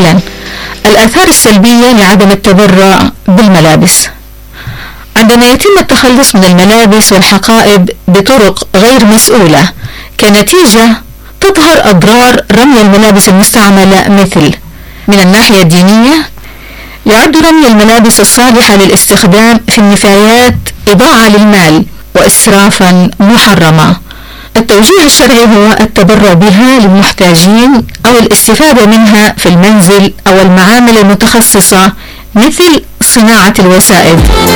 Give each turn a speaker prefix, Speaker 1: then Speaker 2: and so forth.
Speaker 1: أولا، الآثار السلبية لعدم التبرع بالملابس. عندما يتم التخلص من الملابس والحقائب بطرق غير مسؤولة، كنتيجة تظهر أضرار رمي الملابس المستعملة، مثل: من الناحية الدينية، يعد رمي الملابس الصالحة للاستخدام في النفايات إضاعة للمال وإسرافا محرما. التوجيه الشرعي هو التبرع بها للمحتاجين أو الاستفادة منها في المنزل أو المعامل المتخصصة مثل صناعة الوسائد.